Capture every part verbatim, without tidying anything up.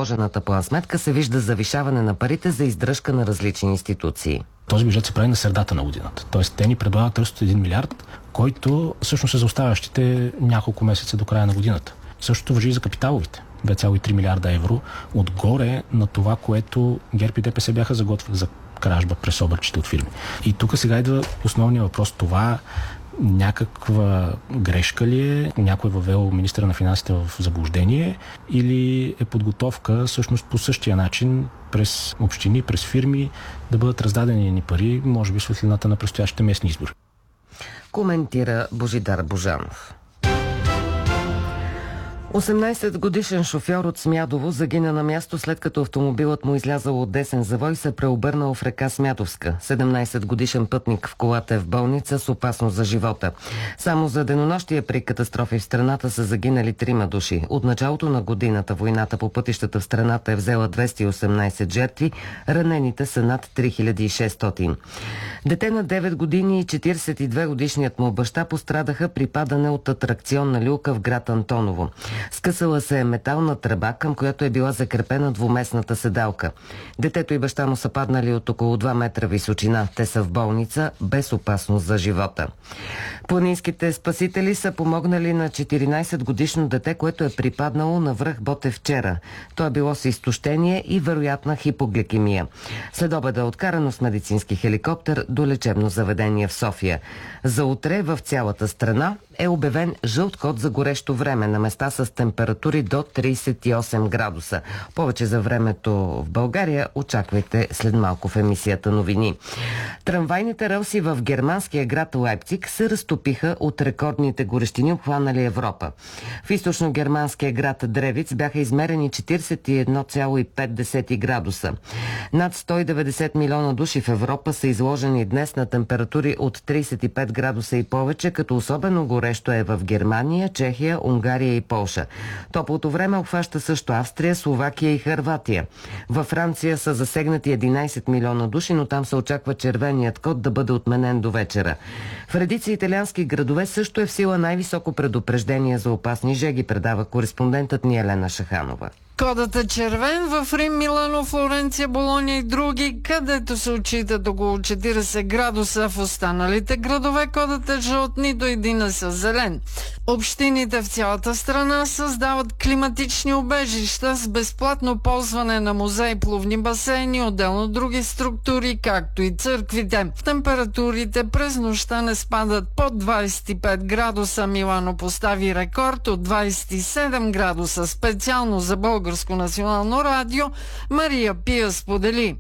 заложената план сметка се вижда завишаване на парите за издръжка на различни институции. Този бюджет се прави на средата на годината. Тоест, те ни предлагат ръст от един милиард, който всъщност е за оставащите няколко месеца до края на годината. Същото важи и за капиталовите. две цяло и три милиарда евро отгоре на това, което ГЕРБ и ДПС бяха заготвили за кражба през обърчите от фирми. И тук сега идва основният въпрос. Това някаква грешка ли е? Някой е въвел министъра на финансите в заблуждение или е подготовка всъщност по същия начин през общини, през фирми да бъдат раздадени ни пари, може би светлината на предстоящите местни избори? Коментира Божидар Божанов. осемнайсет годишен шофьор от Смядово загина на място, след като автомобилът му излязъл от десен завой и се преобърнал в река Смядовска. седемнайсет годишен пътник в колата е в болница с опасност за живота. Само за денонощие при катастрофи в страната са загинали трима души. От началото на годината войната по пътищата в страната е взела двеста и осемнайсет жертви, ранените са над три хиляди и шестстотин. Дете на девет години и четирийсет и две годишният му баща пострадаха при падане от атракционна люлка в град Антоново. Скъсала се е метална тръба, към която е била закрепена двуместната седалка. Детето и баща му са паднали от около два метра височина. Те са в болница без опасност за живота. Планинските спасители са помогнали на четиринайсет годишно дете, което е припаднало на връх Ботев вчера. То е било с изтощение и вероятна хипогликемия. След обеда е откарано с медицински хеликоптер до лечебно заведение в София. За утре в цялата страна е обявен жълт код за горещо време на места с температури до трийсет и осем градуса. Повече за времето в България очаквайте след малко в емисията новини. Трамвайните релси в германския град Лайпциг се разтопиха от рекордните горещини, обхванали Европа. В източно-германския град Древиц бяха измерени четирийсет и едно цяло и пет градуса. Над сто и деветдесет милиона души в Европа са изложени днес на температури от трийсет и пет градуса и повече, като особено горещо е в Германия, Чехия, Унгария и Полша. Топлото време обхваща също Австрия, Словакия и Хърватия. Във Франция са засегнати единайсет милиона души, но там се очаква червеният код да бъде отменен до вечера. В редици италиански градове също е в сила най-високо предупреждение за опасни жеги, предава кореспондентът ни Елена Шаханова. Кодът е червен в Рим, Милано, Флоренция, Болония и други, където се отчитат около четирийсет градуса. В останалите градове кодът е жълт, нито един е с зелен. Общините в цялата страна създават климатични убежища с безплатно ползване на музеи, плувни басейни, отделно други структури, както и църквите. Температурите през нощта не спадат под двайсет и пет градуса. Милано постави рекорд от двайсет и седем градуса. Специално за Българско национално радио Мария Пия сподели: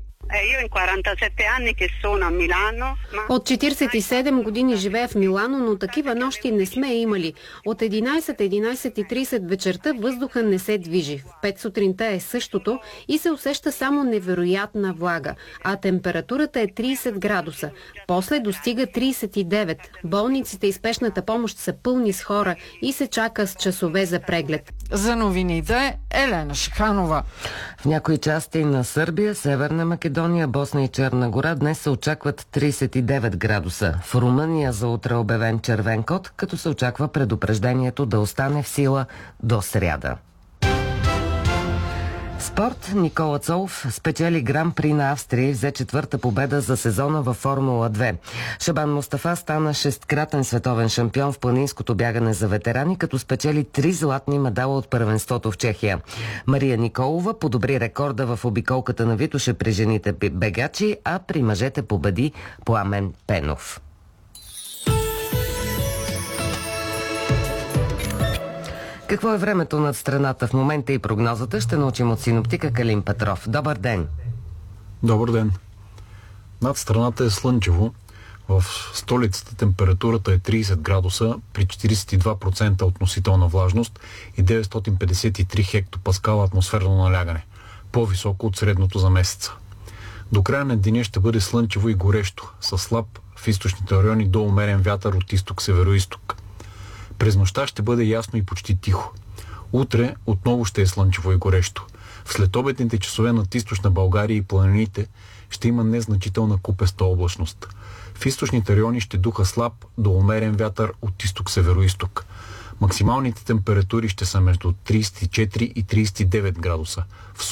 От четирийсет и седем години живея в Милано, но такива нощи не сме имали. От единайсет, единайсет и трийсет вечерта въздуха не се движи. В пет сутринта е същото и се усеща само невероятна влага, а температурата е трийсет градуса. После достига трийсет и девет. Болниците и спешната помощ са пълни с хора и се чака с часове за преглед. За новините Елена Шаханова. В някои части на Сърбия, Северна Македония, Босна и Черна гора днес се очакват трийсет и девет градуса. В Румъния за утре обявен червен код, като се очаква предупреждението да остане в сила до сряда. Спорт. Никола Цолов спечели Гран-при на Австрия и взе четвърта победа за сезона във Формула две. Шабан Мустафа стана шесткратен световен шампион в планинското бягане за ветерани, като спечели три златни медала от първенството в Чехия. Мария Николова подобри рекорда в обиколката на Витоше при жените бегачи, а при мъжете победи Пламен Пенов. Какво е времето над страната в момента и прогнозата, ще научим от синоптика Калин Петров. Добър ден! Добър ден! Над страната е слънчево. В столицата температурата е трийсет градуса при четирийсет и два процента относителна влажност и деветстотин петдесет и три хектопаскала атмосферно налягане. По-високо от средното за месеца. До края на деня ще бъде слънчево и горещо, със слаб в източните райони до умерен вятър от изток-североизток. През нощта ще бъде ясно и почти тихо. Утре отново ще е слънчево и горещо. В следобедните часове над източна България и планините ще има незначителна купеста облачност. В източните райони ще духа слаб до умерен вятър от изток-североизток. Максималните температури ще са между трийсет и четири и трийсет и девет градуса. В